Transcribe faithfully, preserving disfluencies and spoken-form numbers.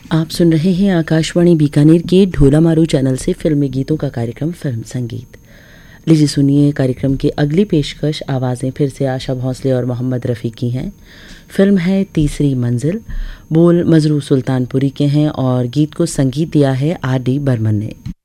आप सुन रहे हैं आकाशवाणी बीकानेर के ढोला मारू चैनल से फिल्मी गीतों का कार्यक्रम फिल्म संगीत। लीजिए सुनिए कार्यक्रम की अगली पेशकश। आवाज़ें फिर से आशा भोंसले और मोहम्मद रफ़ी की हैं। फिल्म है तीसरी मंजिल। बोल मजरू सुल्तानपुरी के हैं और गीत को संगीत दिया है आर डी बर्मन ने।